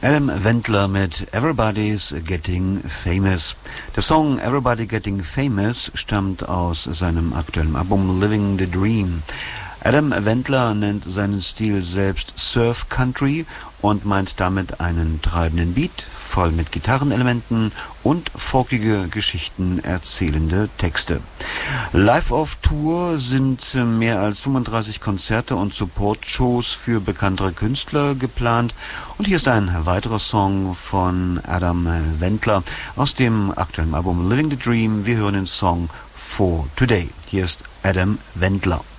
Adam Wendler mit Everybody's Getting Famous. Der Song Everybody Getting Famous stammt aus seinem aktuellen Album Living the Dream. Adam Wendler nennt seinen Stil selbst Surf Country und meint damit einen treibenden Beat, voll mit Gitarrenelementen und folkige Geschichten erzählende Texte. Live auf Tour sind mehr als 35 Konzerte und Support-Shows für bekanntere Künstler geplant. Und hier ist ein weiterer Song von Adam Wendler aus dem aktuellen Album Living the Dream. Wir hören den Song For Today. Hier ist Adam Wendler.